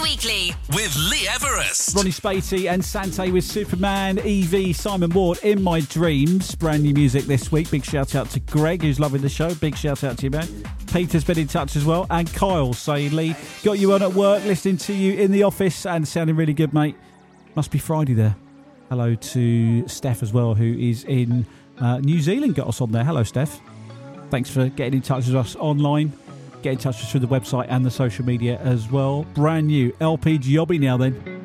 Weekly with Lee Everest. Ronnie Spatey and Sante with Superman, Evie, Simon Ward, In My Dreams. Brand new music this week. Big shout out to Greg, who's loving the show. Big shout out to you, man. Peter's been in touch as well. And Kyle saying, Lee, got you on at work, listening to you in the office and sounding really good, mate. Must be Friday there. Hello to Steph as well, who is in New Zealand. Got us on there. Hello, Steph. Thanks for getting in touch with us online. Get in touch with us through the website and the social media as well. Brand new LP Jobby now then.